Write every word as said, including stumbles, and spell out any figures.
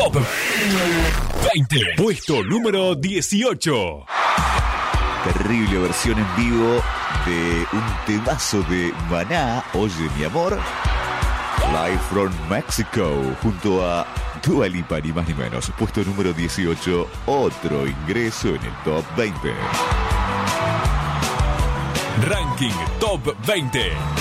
Top veinte. Puesto número dieciocho. Terrible versión en vivo de un temazo de Maná, Oye mi amor, Live from Mexico, junto a Dua Lipa, ni más ni menos. Puesto número dieciocho, otro ingreso en el Top veinte. Ranking Top veinte.